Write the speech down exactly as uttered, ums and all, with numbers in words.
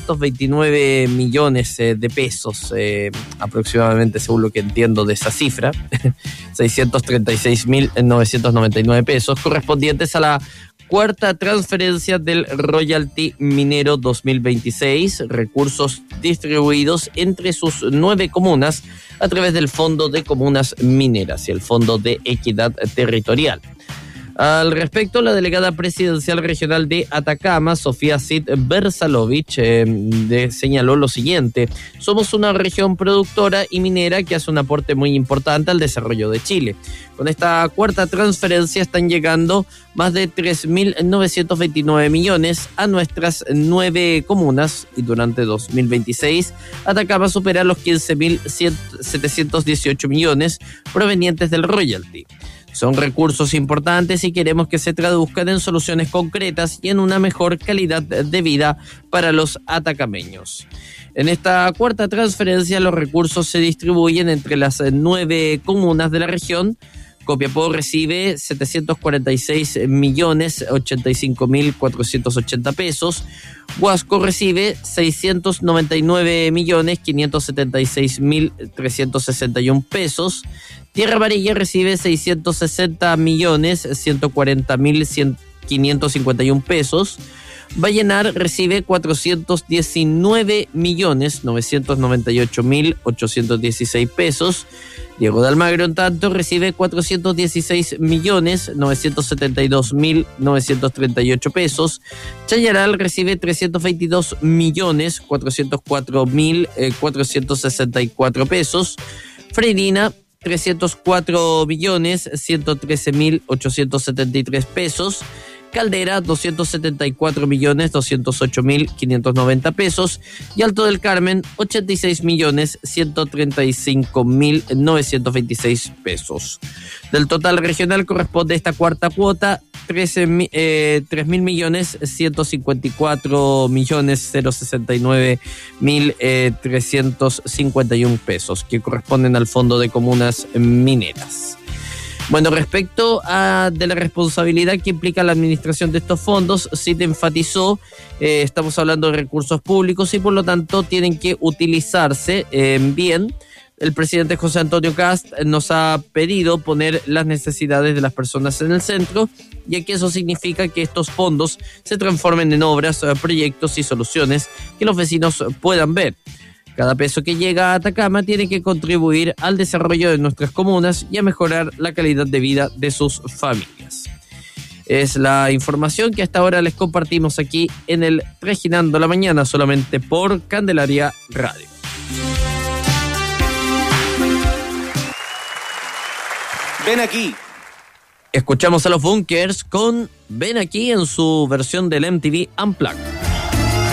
seiscientos veintinueve millones eh, de pesos, eh, aproximadamente, según lo que entiendo de esa cifra, seiscientos treinta y seis mil novecientos noventa y nueve pesos, correspondientes a la cuarta transferencia del royalty minero dos mil veintiséis, recursos distribuidos entre sus nueve comunas a través del Fondo de Comunas Mineras y el Fondo de Equidad Territorial. Al respecto, la delegada presidencial regional de Atacama, Sofía Cid Bersalovich, eh, de, señaló lo siguiente: somos una región productora y minera que hace un aporte muy importante al desarrollo de Chile. Con esta cuarta transferencia están llegando más de tres mil novecientos veintinueve millones a nuestras nueve comunas y durante dos mil veintiséis Atacama supera los quince mil setecientos dieciocho millones provenientes del royalty. Son recursos importantes y queremos que se traduzcan en soluciones concretas y en una mejor calidad de vida para los atacameños. En esta cuarta transferencia, los recursos se distribuyen entre las nueve comunas de la región. Copiapó recibe setecientos cuarenta y seis millones ochenta y cinco mil cuatrocientos ochenta pesos. Huasco recibe seiscientos noventa y nueve millones quinientos setenta y seis mil trescientos sesenta y uno pesos. Tierra Amarilla recibe seiscientos sesenta millones ciento cuarenta mil quinientos cincuenta y uno pesos. Vallenar recibe cuatrocientos diecinueve millones novecientos noventa y ocho mil ochocientos dieciséis pesos. Diego de Almagro, en tanto, recibe cuatrocientos dieciséis millones novecientos setenta y dos mil novecientos treinta y ocho pesos. Chañaral recibe trescientos veintidós millones cuatrocientos cuatro mil cuatrocientos sesenta y cuatro pesos. Freirina, trescientos cuatro millones ciento trece mil ochocientos setenta y tres pesos. Caldera, doscientos setenta y cuatro millones doscientos ocho mil quinientos noventa pesos. Y Alto del Carmen, ochenta y seis millones ciento treinta y cinco mil novecientos veintiséis pesos. Del total regional corresponde esta cuarta cuota tres mil millones ciento cincuenta y cuatro millones sesenta y nueve mil trescientos cincuenta y uno pesos, que corresponden al Fondo de Comunas Mineras. Bueno, respecto a de la responsabilidad que implica la administración de estos fondos, sí te enfatizó, eh, estamos hablando de recursos públicos y por lo tanto tienen que utilizarse eh, bien. El presidente José Antonio Kast nos ha pedido poner las necesidades de las personas en el centro, ya que eso significa que estos fondos se transformen en obras, proyectos y soluciones que los vecinos puedan ver. Cada peso que llega a Atacama tiene que contribuir al desarrollo de nuestras comunas y a mejorar la calidad de vida de sus familias. Es la información que hasta ahora les compartimos aquí en el Reginando la Mañana, solamente por Candelaria Radio. Ven aquí. Escuchamos a los Bunkers con Ven aquí en su versión del M T V Unplugged.